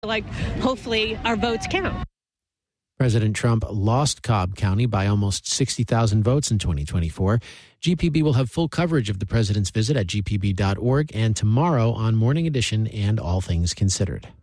Like, hopefully our votes count. President Trump lost Cobb County by almost 60,000 votes in 2024. GPB will have full coverage of the president's visit at gpb.org and tomorrow on Morning Edition and All Things Considered.